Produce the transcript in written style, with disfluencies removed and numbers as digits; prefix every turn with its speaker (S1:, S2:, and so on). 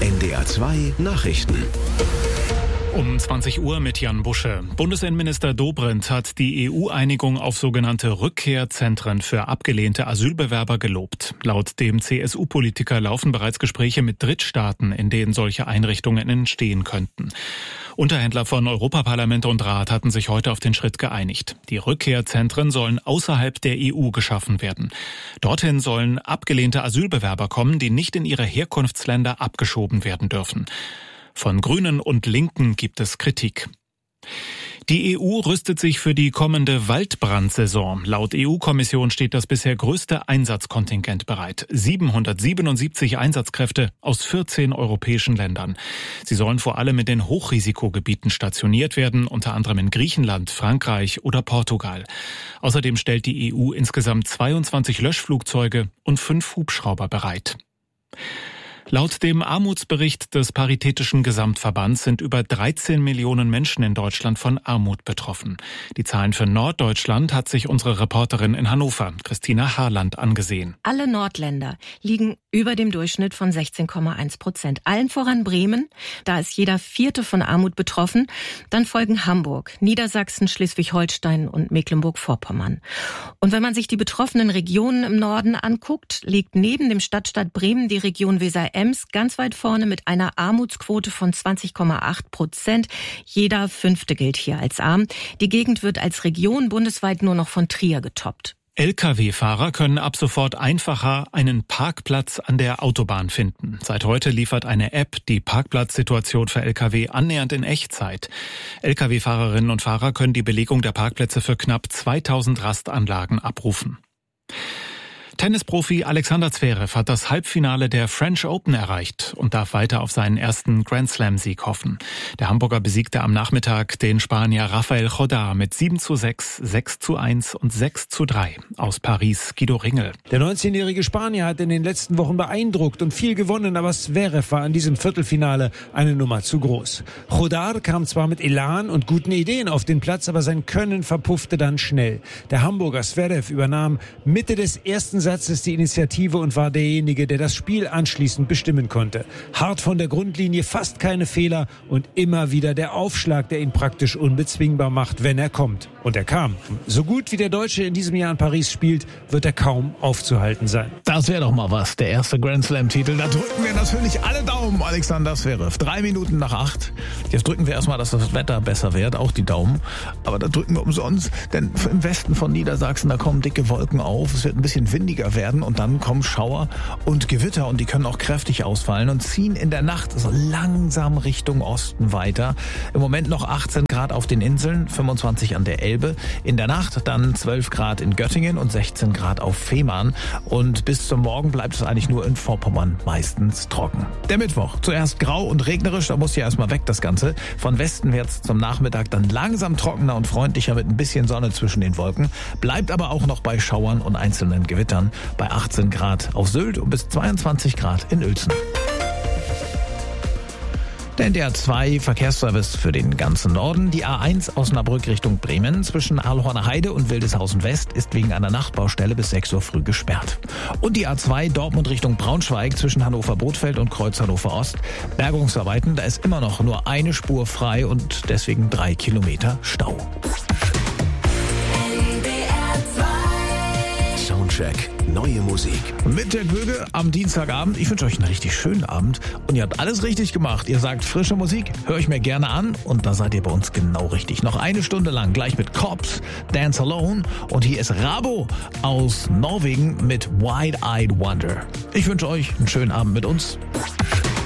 S1: NDR 2 Nachrichten.
S2: Um 20 Uhr mit Jan Busche. Bundesinnenminister Dobrindt hat die EU-Einigung auf sogenannte Rückkehrzentren für abgelehnte Asylbewerber gelobt. Laut dem CSU-Politiker laufen bereits Gespräche mit Drittstaaten, in denen solche Einrichtungen entstehen könnten. Unterhändler von Europaparlament und Rat hatten sich heute auf den Schritt geeinigt. Die Rückkehrzentren sollen außerhalb der EU geschaffen werden. Dorthin sollen abgelehnte Asylbewerber kommen, die nicht in ihre Herkunftsländer abgeschoben werden dürfen. Von Grünen und Linken gibt es Kritik. Die EU rüstet sich für die kommende Waldbrandsaison. Laut EU-Kommission steht das bisher größte Einsatzkontingent bereit. 777 Einsatzkräfte aus 14 europäischen Ländern. Sie sollen vor allem in den Hochrisikogebieten stationiert werden, unter anderem in Griechenland, Frankreich oder Portugal. Außerdem stellt die EU insgesamt 22 Löschflugzeuge und 5 Hubschrauber bereit. Laut dem Armutsbericht des Paritätischen Gesamtverbands sind über 13 Millionen Menschen in Deutschland von Armut betroffen. Die Zahlen für Norddeutschland hat sich unsere Reporterin in Hannover, Christina Harland, angesehen.
S3: Alle Nordländer liegen über dem Durchschnitt von 16,1%. Allen voran Bremen, da ist jeder Vierte von Armut betroffen. Dann folgen Hamburg, Niedersachsen, Schleswig-Holstein und Mecklenburg-Vorpommern. Und wenn man sich die betroffenen Regionen im Norden anguckt, liegt neben dem Stadtstaat Bremen die Region Weser-Ems ganz weit vorne mit einer Armutsquote von 20,8%. Jeder Fünfte gilt hier als arm. Die Gegend wird als Region bundesweit nur noch von Trier getoppt.
S2: Lkw-Fahrer können ab sofort einfacher einen Parkplatz an der Autobahn finden. Seit heute liefert eine App die Parkplatzsituation für Lkw annähernd in Echtzeit. Lkw-Fahrerinnen und Fahrer können die Belegung der Parkplätze für knapp 2000 Rastanlagen abrufen. Tennisprofi Alexander Zverev hat das Halbfinale der French Open erreicht und darf weiter auf seinen ersten Grand-Slam-Sieg hoffen. Der Hamburger besiegte am Nachmittag den Spanier Rafael Jodar mit 7:6, 6:1 und 6:3 aus Paris. Guido Ringel.
S4: Der 19-jährige Spanier hat in den letzten Wochen beeindruckt und viel gewonnen, aber Zverev war in diesem Viertelfinale eine Nummer zu groß. Jodar kam zwar mit Elan und guten Ideen auf den Platz, aber sein Können verpuffte dann schnell. Der Hamburger Zverev übernahm Mitte des ersten Satzes die Initiative und war derjenige, der das Spiel anschließend bestimmen konnte. Hart von der Grundlinie, fast keine Fehler und immer wieder der Aufschlag, der ihn praktisch unbezwingbar macht, wenn er kommt. Und er kam. So gut wie der Deutsche in diesem Jahr in Paris spielt, wird er kaum aufzuhalten sein.
S5: Das wäre doch mal was, der erste Grand Slam-Titel. Da drücken wir natürlich alle Daumen, Alexander Zverev. 7:03. Jetzt drücken wir erstmal, dass das Wetter besser wird, auch die Daumen. Aber da drücken wir umsonst, denn im Westen von Niedersachsen, da kommen dicke Wolken auf. Es wird ein bisschen windiger werden und dann kommen Schauer und Gewitter und die können auch kräftig ausfallen und ziehen in der Nacht so langsam Richtung Osten weiter. Im Moment noch 18 Grad auf den Inseln, 25 an der Elbe. In der Nacht dann 12 Grad in Göttingen und 16 Grad auf Fehmarn. Und bis zum Morgen bleibt es eigentlich nur in Vorpommern meistens trocken. Der Mittwoch, zuerst grau und regnerisch, da muss ja erstmal weg das Ganze. Von Westen wird's zum Nachmittag dann langsam trockener und freundlicher mit ein bisschen Sonne zwischen den Wolken. Bleibt aber auch noch bei Schauern und einzelnen Gewittern. Bei 18 Grad auf Sylt und bis 22 Grad in Uelzen. Der NDR 2 Verkehrsservice für den ganzen Norden. Die A1 Osnabrück Richtung Bremen zwischen Ahlhorner Heide und Wildeshausen West ist wegen einer Nachtbaustelle bis 6 Uhr früh gesperrt. Und die A2 Dortmund Richtung Braunschweig zwischen Hannover-Bothfeld und Kreuz Hannover Ost. Bergungsarbeiten, da ist immer noch nur eine Spur frei und deswegen 3 Kilometer Stau.
S1: Soundcheck. Neue Musik.
S5: Mit der Göge am Dienstagabend. Ich wünsche euch einen richtig schönen Abend. Und ihr habt alles richtig gemacht. Ihr sagt frische Musik, höre ich mir gerne an. Und da seid ihr bei uns genau richtig. Noch eine Stunde lang, gleich mit Cops, Dance Alone. Und hier ist Rabo aus Norwegen mit Wide-Eyed Wonder. Ich wünsche euch einen schönen Abend mit uns.